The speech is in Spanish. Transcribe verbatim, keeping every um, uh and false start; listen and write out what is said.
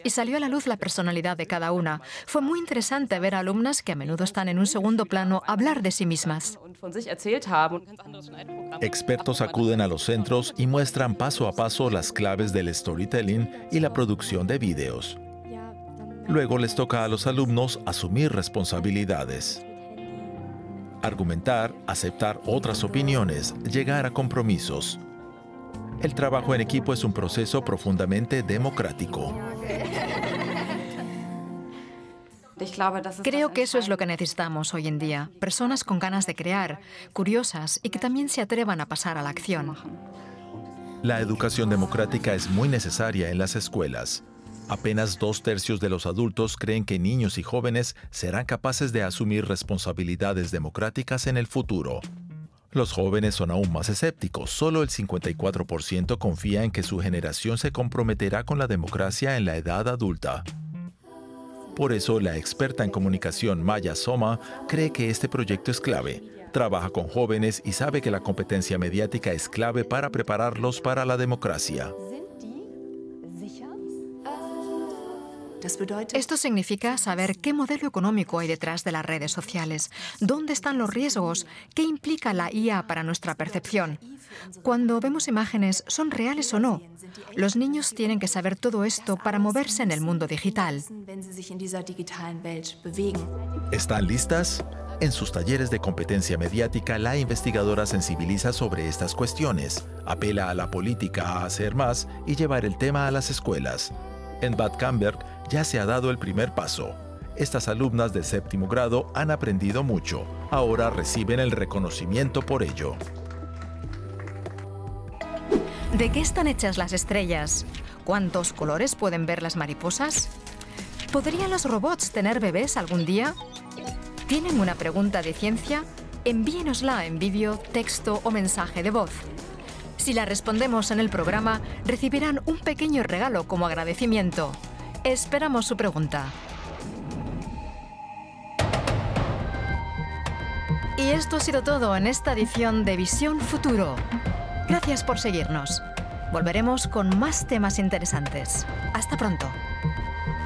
y salió a la luz la personalidad de cada una. Fue muy interesante ver a alumnas que a menudo están en un segundo plano hablar de sí mismas. Expertos acuden a los centros y muestran paso a paso las claves del storytelling y la producción de vídeos. Luego les toca a los alumnos asumir responsabilidades. Argumentar, aceptar otras opiniones, llegar a compromisos. El trabajo en equipo es un proceso profundamente democrático. Creo que eso es lo que necesitamos hoy en día. Personas con ganas de crear, curiosas y que también se atrevan a pasar a la acción. La educación democrática es muy necesaria en las escuelas. Apenas dos tercios de los adultos creen que niños y jóvenes serán capaces de asumir responsabilidades democráticas en el futuro. Los jóvenes son aún más escépticos. Solo el cincuenta y cuatro por ciento confía en que su generación se comprometerá con la democracia en la edad adulta. Por eso, la experta en comunicación Maya Soma cree que este proyecto es clave. Trabaja con jóvenes y sabe que la competencia mediática es clave para prepararlos para la democracia. Esto significa saber qué modelo económico hay detrás de las redes sociales, dónde están los riesgos, qué implica la I A para nuestra percepción. Cuando vemos imágenes, ¿son reales o no? Los niños tienen que saber todo esto para moverse en el mundo digital. ¿Están listas? En sus talleres de competencia mediática, la investigadora sensibiliza sobre estas cuestiones, apela a la política a hacer más y llevar el tema a las escuelas. En Bad Camberg ya se ha dado el primer paso. Estas alumnas de séptimo grado han aprendido mucho. Ahora reciben el reconocimiento por ello. ¿De qué están hechas las estrellas? ¿Cuántos colores pueden ver las mariposas? ¿Podrían los robots tener bebés algún día? ¿Tienen una pregunta de ciencia? Envíenosla en vídeo, texto o mensaje de voz. Si la respondemos en el programa, recibirán un pequeño regalo como agradecimiento. Esperamos su pregunta. Y esto ha sido todo en esta edición de Visión Futuro. Gracias por seguirnos. Volveremos con más temas interesantes. Hasta pronto.